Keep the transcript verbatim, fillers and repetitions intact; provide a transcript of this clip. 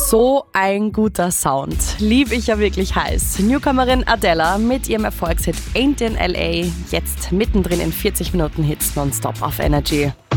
So ein guter Sound. Lieb ich ja wirklich heiß. Newcomerin Adele mit ihrem Erfolgshit Ain't in L A. Jetzt mittendrin in vierzig Minuten Hits nonstop auf Energy.